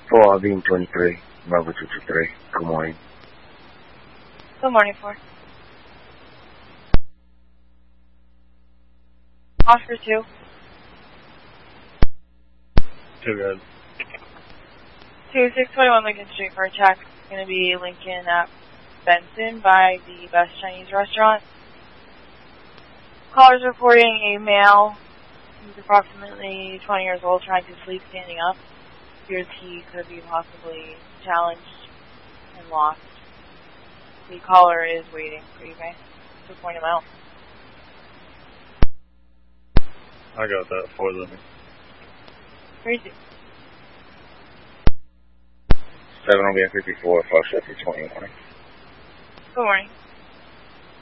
4 Beam 23, Bravo 223. Good morning. Good morning, 4. Oscar 2. 2 good. 621 Lincoln Street for a check. It's going to be Lincoln at Benson by the Best Chinese Restaurant. Caller's reporting a male who's approximately 20 years old trying to sleep standing up. Appears he could be possibly challenged and lost. The caller is waiting for you guys to point him out. I got that for them. Crazy. 7 on 54, 5 21. Good morning.